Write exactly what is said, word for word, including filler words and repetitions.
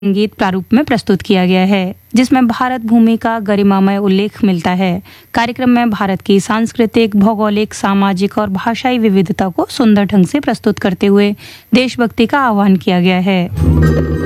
संगीत प्रारूप में प्रस्तुत किया गया है, जिसमें भारत भूमि का गरिमामय उल्लेख मिलता है। कार्यक्रम में भारत की सांस्कृतिक, भौगोलिक, सामाजिक और भाषाई विविधता को सुंदर ढंग से प्रस्तुत करते हुए देशभक्ति का आह्वान किया गया है।